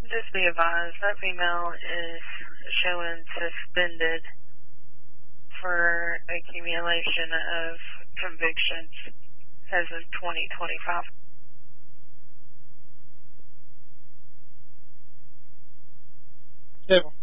Just be advised, that female is showing suspended for accumulation of convictions as of 2025. Table.